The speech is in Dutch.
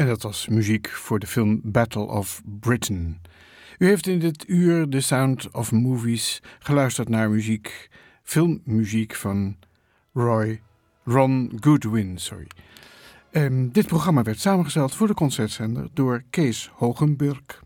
En dat was muziek voor de film Battle of Britain. U heeft in dit uur The Sound of Movies geluisterd naar muziek, filmmuziek van Ron Goodwin. Dit programma werd samengesteld voor de Concertzender door Kees Hogenburg.